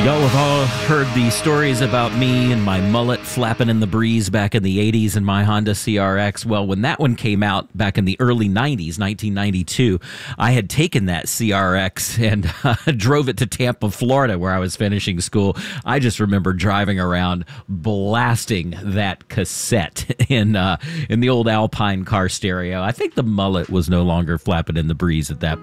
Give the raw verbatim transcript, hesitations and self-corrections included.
Y'all have all heard the stories about me and my mullet flapping in the breeze back in the eighties in my Honda C R X. Well, when that one came out back in the early nineties, nineteen ninety-two, I had taken that C R X and uh, drove it to Tampa, Florida, where I was finishing school. I just remember driving around blasting that cassette in uh, in the old Alpine car stereo. I think the mullet was no longer flapping in the breeze at that